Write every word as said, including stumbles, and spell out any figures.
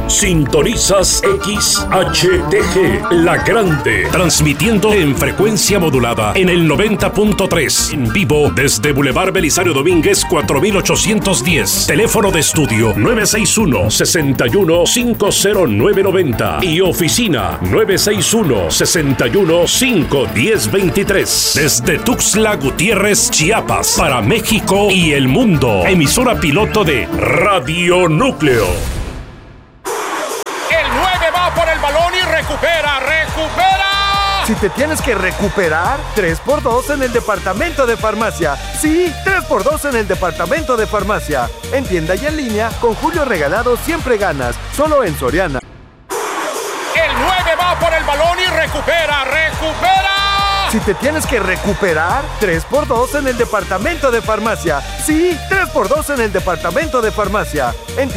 Sintonizas X H T G, La Grande, transmitiendo en frecuencia modulada en el noventa punto tres, en vivo desde Boulevard Belisario Domínguez cuatro mil ochocientos diez. Teléfono de estudio nueve seis uno, seis uno, cinco cero nueve nueve cero y oficina nueve seis uno, seis uno, cinco uno cero dos tres. Desde Tuxtla Gutiérrez, Chiapas, para México y el mundo. Emisora piloto de Radio Núcleo. El nueve va por el balón y recupera, recupera. Si te tienes que recuperar, tres por dos en el departamento de farmacia. Sí, tres por dos en el departamento de farmacia. En tienda y en línea, con Julio Regalado siempre ganas. Solo en Soriana. El nueve va por el balón y recupera, recupera. Si te tienes que recuperar, tres por dos en el departamento de farmacia. Sí, tres por dos en el departamento de farmacia. En